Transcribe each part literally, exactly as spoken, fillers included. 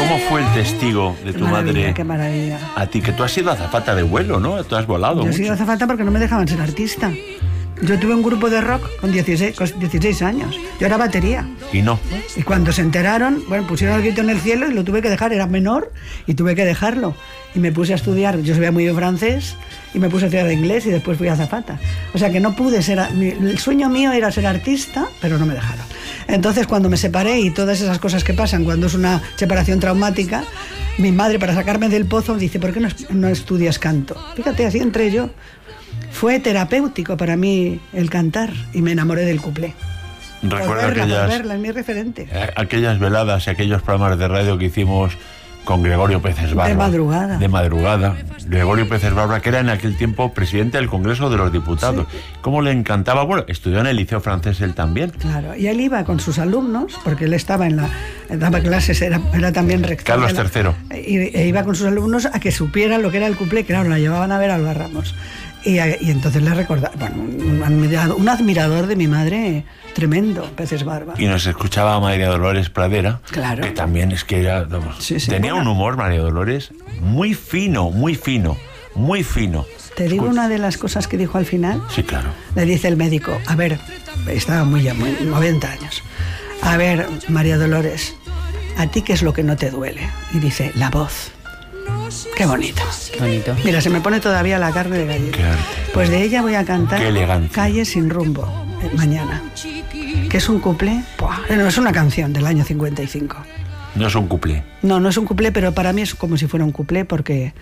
¿Cómo fue el testigo de tu qué maravilla, madre? Qué maravilla. A ti, que tú has sido azafata de vuelo, ¿no? Tú has volado Yo he mucho. sido azafata porque no me dejaban ser artista. Yo tuve un grupo de rock con dieciséis, con dieciséis años. Yo era batería. Y no. Y cuando se enteraron, bueno, pusieron el grito en el cielo y lo tuve que dejar. Era menor y tuve que dejarlo. Y me puse a estudiar. Yo sabía muy bien francés y me puse a estudiar inglés y después fui azafata. O sea que no pude ser... El sueño mío era ser artista, pero no me dejaron. Entonces, cuando me separé y todas esas cosas que pasan cuando es una separación traumática, mi madre, para sacarme del pozo, dice, ¿por qué no, no estudias canto? Fíjate, así entré yo. Fue terapéutico para mí el cantar y me enamoré del cuplé. Recuerda por verla, aquellas, por verla, es mi referente. aquellas veladas y aquellos programas de radio que hicimos con Gregorio Peces Barba. De madrugada. De madrugada. Gregorio Peces Barba, que era en aquel tiempo presidente del Congreso de los Diputados. Sí. ¿Cómo le encantaba? Bueno, estudió en el Liceo Francés él también. Claro, y él iba con sus alumnos, porque él estaba en la... daba clases, era, era también rector. Carlos tercero. Y, e iba con sus alumnos a que supieran lo que era el cuplé, que claro, la llevaban a ver a Alba Ramos. Y, y entonces le recordaba, bueno, un admirador, un admirador de mi madre tremendo, Peces Barba. Y nos escuchaba María Dolores Pradera, claro, que también es que era, vamos, sí, sí, tenía bueno. un humor, María Dolores, muy fino, muy fino, muy fino. ¿Te digo Escucha. una de las cosas que dijo al final? Sí, claro. Le dice el médico, a ver, estaba muy ya, muy, noventa años, a ver, María Dolores, ¿a ti qué es lo que no te duele? Y dice, la voz. Qué bonito. Qué bonito. Mira, se me pone todavía la carne de gallina. Qué arte. Pues de ella voy a cantar Qué elegancia. Calle sin rumbo, eh, mañana. Que es un cuplé, ¡buah! No, es una canción del año cincuenta y cinco. No es un cuplé. No, no es un cuplé, pero para mí es como si fuera un cuplé porque...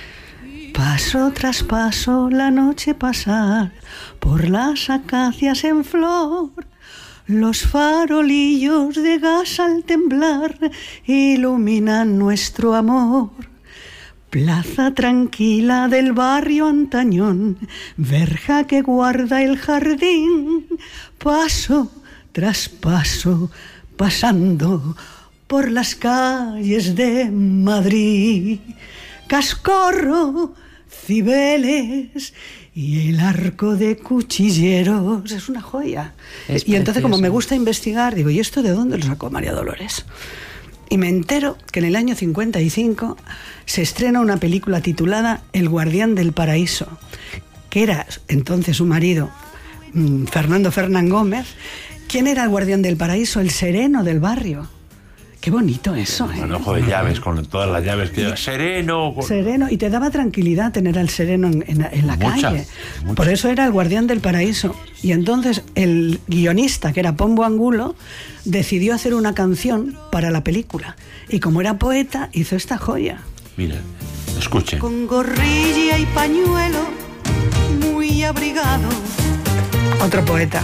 Paso tras paso la noche pasar por las acacias en flor. Los farolillos de gas al temblar iluminan nuestro amor. Plaza tranquila del barrio antañón, verja que guarda el jardín, paso tras paso, pasando por las calles de Madrid. Cascorro, Cibeles y el arco de cuchilleros. Es una joya. Es y entonces, como me gusta investigar, digo, ¿y esto de dónde lo sacó María Dolores? Y me entero que en el año cincuenta y cinco se estrena una película titulada El guardián del paraíso, que era entonces su marido, Fernando Fernán Gómez. ¿Quién era el guardián del paraíso? El sereno del barrio. Qué bonito eso, ¿eh? Un ojo de llaves, con todas las llaves que lleva. Sereno. Con... Sereno, y te daba tranquilidad tener al sereno en, en, en la mucha, calle. mucha. Por eso era el guardián del paraíso. Y entonces el guionista, que era Pombo Angulo, decidió hacer una canción para la película. Y como era poeta, hizo esta joya. Mira, escuchen. Con gorrilla y pañuelo, muy abrigado. Otro poeta.